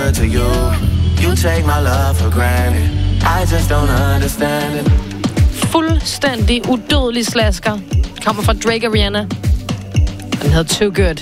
good to you. You take my love for granted. I just don't understand it. Fuldstændig udødelig slasker. Kommer fra Drake og Rihanna. Den hedder Too Good.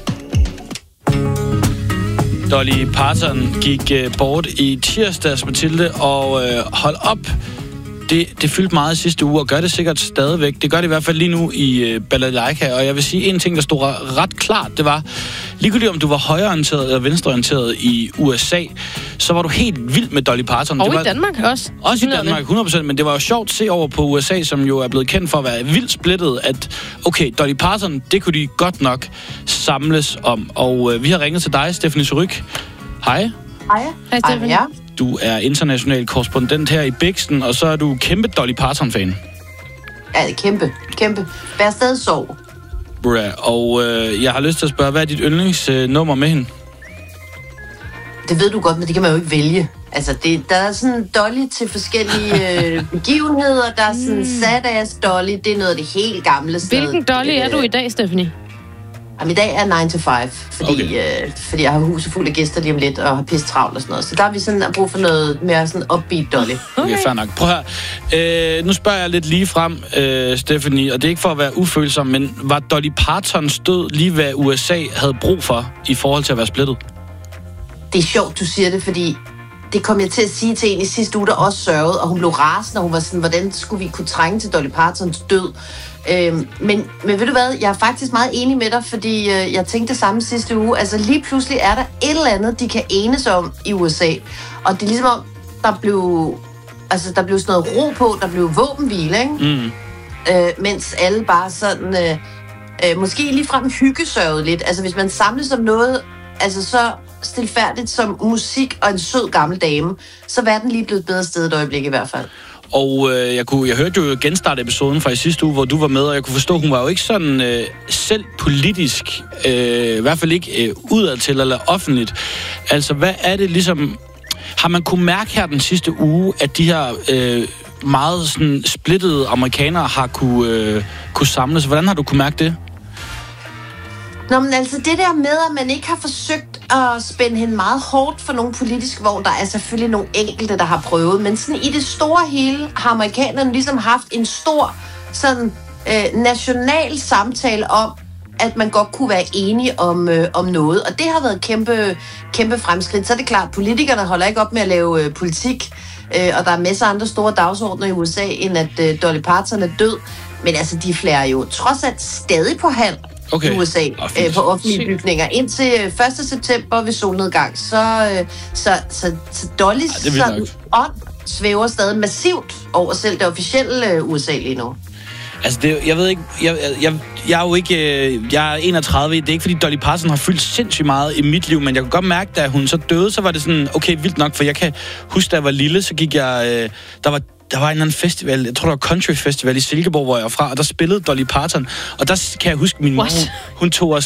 Dolly Parton gik bort i tirsdags, Mathilde, og hold op. Det fyldte meget sidste uge, og gør det sikkert stadigvæk. Det gør det i hvert fald lige nu i Balalaika, og jeg vil sige en ting, der stod ret klart, det var, ligegyldigt om du var højreorienteret eller venstreorienteret i USA, så var du helt vild med Dolly Parton. Og det var, i Danmark også. Også i Danmark, 100%, men det var jo sjovt at se over på USA, som jo er blevet kendt for at være vildt splittet, at okay, Dolly Parton, det kunne de godt nok samles om. Og vi har ringet til dig, Stephanie Surrugue. Hej. Hej. Hej, Stephanie. Ja. Du er international korrespondent her i Bixen, og så er du kæmpe Dolly Parton-fan. Ja, kæmpe. Vær stadig sov. Og jeg har lyst til at spørge, hvad er dit yndlingsnummer med hende? Det ved du godt, men det kan man jo ikke vælge. Altså, der er sådan Dolly til forskellige begivenheder. Der er sådan sad-ass Dolly. Det er noget af det helt gamle sted. Hvilken Dolly er du i dag, Stephanie? Jamen, i dag er 9 to 5, fordi jeg har huset fuld af gæster lige om lidt, og har pisse travlt og sådan noget. Så der har vi sådan brug for noget mere sådan upbeat Dolly. Okay, fair nok. Prøv her. Nu spørger jeg lidt lige frem, Stephanie, og det er ikke for at være ufølsom, men var Dolly Partons død lige, hvad USA havde brug for i forhold til at være splittet? Det er sjovt, du siger det, fordi det kom jeg til at sige til en i sidste uge, der også sørgede, og hun blev rasende, og hun var sådan, hvordan skulle vi kunne trænge til Dolly Partons død? Men ved du hvad, jeg er faktisk meget enig med dig, fordi jeg tænkte det samme sidste uge. Altså lige pludselig er der et eller andet, de kan enes om i USA. Og det er ligesom om, der blev sådan noget ro på, der blev våbenhvile, ikke? Mens alle bare sådan, måske ligefrem hyggesørgede lidt. Altså hvis man samles om noget, altså så stilfærdigt som musik og en sød gammel dame, så er verden lige blevet et bedre sted et øjeblik i hvert fald. Og jeg hørte jo genstarte episoden fra i sidste uge, hvor du var med, og jeg kunne forstå, hun var jo ikke sådan selv politisk, i hvert fald ikke udadtil eller offentligt. Altså, hvad er det ligesom... Har man kunne mærke her den sidste uge, at de her meget sådan splittede amerikanere har kunne samles? Hvordan har du kunne mærke det? Nå, men altså det der med, at man ikke har forsøgt at spænde hende meget hårdt for nogle politiske vogn, der er selvfølgelig nogle enkelte, der har prøvet, men sådan i det store hele har amerikanerne ligesom haft en stor sådan national samtale om, at man godt kunne være enige om noget, og det har været kæmpe fremskridt. Så er det klart, at politikerne holder ikke op med at lave politik, og der er masser af andre store dagsordner i USA, end at Dolly Parton er død, men altså de flærer jo trods alt stadig på halv. I USA på offentlige bygninger indtil 1. september ved solnedgang. Så Dollys sådan ånd svæver stadig massivt over selv det officielle USA lige nu. Altså, jeg ved ikke... Jeg er jo ikke... Jeg er 31. Det er ikke, fordi Dolly Parton har fyldt sindssygt meget i mit liv, men jeg kunne godt mærke, da hun så døde, så var det sådan, okay, vildt nok, for jeg kan huske, da jeg var lille, så gik jeg... Der var en eller anden festival, jeg tror, det var Country Festival i Silkeborg, hvor jeg var fra, og der spillede Dolly Parton. Og der kan jeg huske, min mor, hun tog os